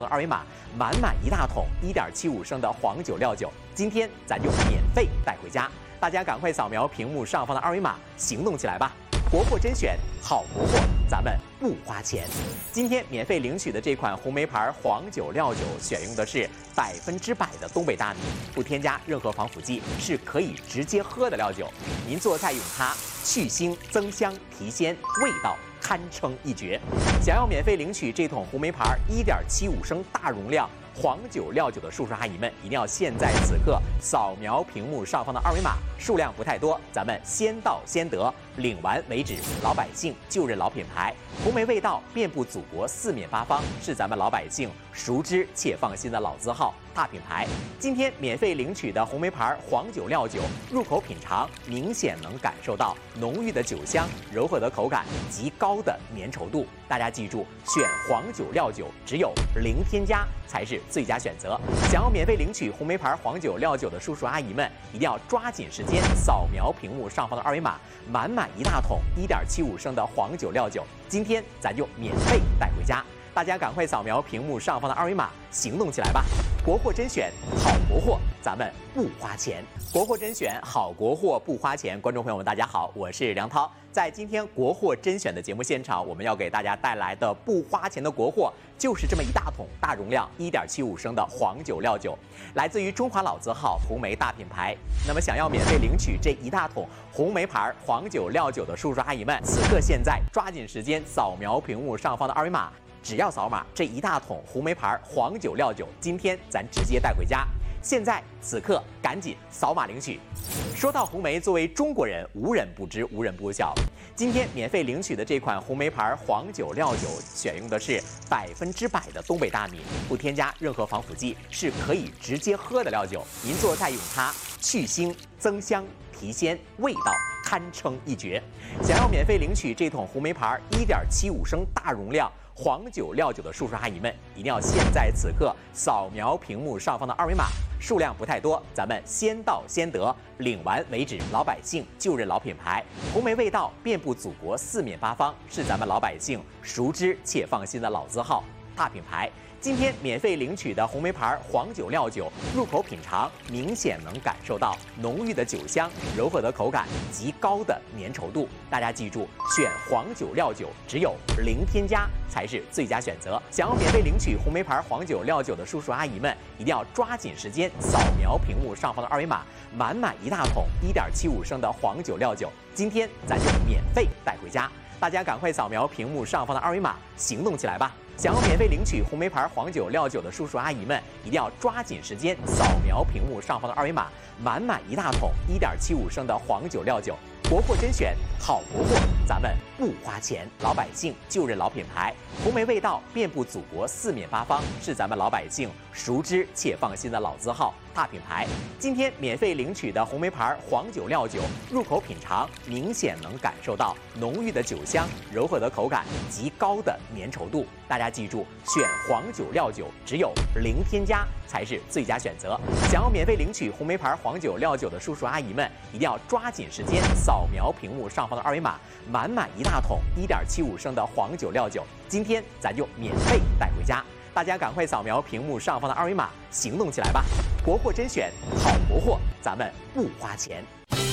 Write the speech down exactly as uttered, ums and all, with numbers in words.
二维码，满满一大桶一点七五升的黄酒料酒，今天咱就免费带回家。大家赶快扫描屏幕上方的二维码，行动起来吧！国货甄选，好国货，咱们不花钱。今天免费领取的这款红梅牌黄酒料酒，选用的是百分之百的东北大米，不添加任何防腐剂，是可以直接喝的料酒。您做菜用它，去腥增香提鲜，味道堪称一绝。想要免费领取这桶红梅牌一点七五升大容量黄酒料酒的叔叔阿姨们，一定要现在此刻扫描屏幕上方的二维码，数量不太多，咱们先到先得，领完为止。老百姓就认老品牌，红梅味道遍布祖国四面八方，是咱们老百姓熟知且放心的老字号大品牌。今天免费领取的红梅牌黄酒料酒，入口品尝明显能感受到浓郁的酒香、柔和的口感及高的粘稠度。大家记住，选黄酒料酒只有零添加才是最佳选择。想要免费领取红梅牌黄酒料酒的叔叔阿姨们，一定要抓紧时间扫描屏幕上方的二维码，满满一大桶一点七五升的黄酒料酒，今天咱就免费带回家。大家赶快扫描屏幕上方的二维码，行动起来吧！国货甄选，好国货，咱们不花钱。国货甄选，好国货不花钱。观众朋友们，大家好，我是梁涛。在今天国货甄选的节目现场，我们要给大家带来的不花钱的国货，就是这么一大桶大容量一点七五升的黄酒料酒，来自于中华老字号红梅大品牌。那么想要免费领取这一大桶红梅牌黄酒料酒的叔叔阿姨们，此刻现在抓紧时间扫描屏幕上方的二维码。只要扫码，这一大桶红梅牌黄酒料酒，今天咱直接带回家。现在此刻赶紧扫码领取。说到红梅，作为中国人，无人不知，无人不晓。今天免费领取的这款红梅牌黄酒料酒，选用的是百分之百的东北大米，不添加任何防腐剂，是可以直接喝的料酒。您做菜用它，去腥增香提鲜，味道堪称一绝。想要免费领取这桶红梅牌一点七五升大容量黄酒料酒的叔叔阿姨们，一定要现在此刻扫描屏幕上方的二维码，数量不太多，咱们先到先得，领完为止。老百姓就认老品牌，红梅味道遍布祖国四面八方，是咱们老百姓熟知且放心的老字号大品牌。今天免费领取的红梅牌黄酒料酒，入口品尝明显能感受到浓郁的酒香、柔和的口感及高的粘稠度。大家记住，选黄酒料酒只有零添加才是最佳选择。想要免费领取红梅牌黄酒料酒的叔叔阿姨们，一定要抓紧时间扫描屏幕上方的二维码，满满一大桶一点七五升的黄酒料酒，今天咱就免费带回家。大家赶快扫描屏幕上方的二维码，行动起来吧！想要免费领取红梅牌黄酒料酒的叔叔阿姨们，一定要抓紧时间扫描屏幕上方的二维码，满满一大桶一点七五升的黄酒料酒。国货甄选，好国货，咱们不花钱。老百姓就认老品牌，红梅味道遍布祖国四面八方，是咱们老百姓熟知且放心的老字号大品牌。今天免费领取的红梅牌黄酒料酒，入口品尝明显能感受到浓郁的酒香、柔和的口感及高的粘稠度。大家记住，选黄酒料酒只有零添加才是最佳选择。想要免费领取红梅牌黄酒料酒的叔叔阿姨们，一定要抓紧时间扫描屏幕上方的二维码，满满一大桶一点七五升的黄酒料酒，今天咱就免费带回家。大家赶快扫描屏幕上方的二维码，行动起来吧！国货甄选，好国货，咱们不花钱。